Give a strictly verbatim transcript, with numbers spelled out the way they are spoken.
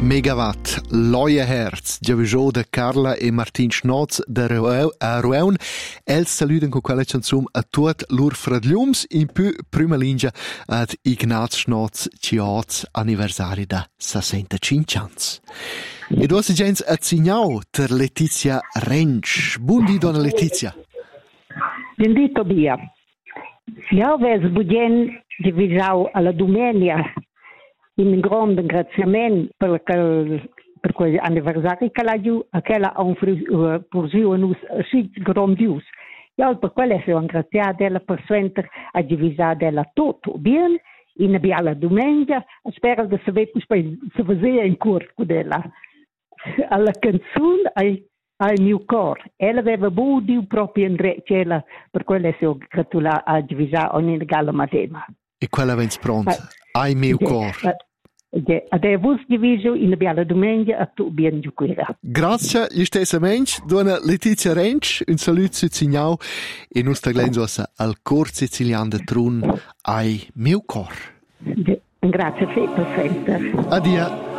Megawatt, Loia Herz, Giaviso de Carla e Martin Schnotz de Rueun. Els saluden con quella canzone a tuot lur fradliums, in più prima linea ad Ignaz Schnotz, Cioz, anniversari da sessantacinque anni. E due gens a Zignau, ter Letizia Rentsch. Buondì, donna Letizia. Buondì, Tobia. Ja, ves budien divisau alla domenica in un grande ringraziamento per quel per quel anniversari che la giù che la ha porzione nus sì grandios. Ja, per quello è ringraziata della persona a divisare della tutto bene in la domenica. Spero che se vede poi se vedere in corso della alla canzone ai al mio cor. Ella aveva buono proprio in recella, per quello è gratulata a divisare ogni regalo matema. E quella vens pronta, ai mio cor. Adesso diviso in la domenica a tu bien giocare. Grazie, gli stessi mensch, donna Letizia Rentsch, un saluto su Zignau e non sta glenzosa al cor siciliano de Trun ai mio cor. Grazie, per sempre. Addio.